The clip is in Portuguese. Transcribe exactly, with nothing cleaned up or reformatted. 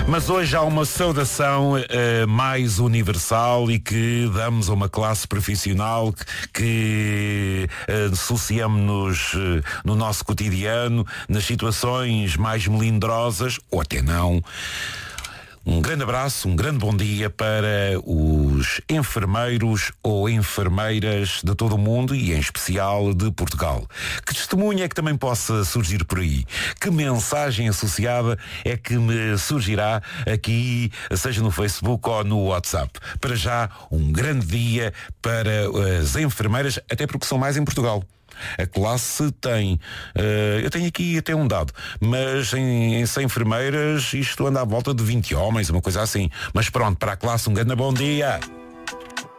Mas hoje há uma saudação uh, mais universal e que damos a uma classe profissional que, que uh, associamos-nos uh, no nosso cotidiano, nas situações mais melindrosas, ou até não. Um grande abraço, um grande bom dia para os enfermeiros ou enfermeiras de todo o mundo e em especial de Portugal. Que testemunho é que também possa surgir por aí? Que mensagem associada é que me surgirá aqui, seja no Facebook ou no WhatsApp? Para já, um grande dia para as enfermeiras, até porque são mais em Portugal. A classe tem, uh, eu tenho aqui até um dado, mas em, em cem enfermeiras isto anda à volta de vinte homens, uma coisa assim. Mas pronto, para a classe um grande bom dia.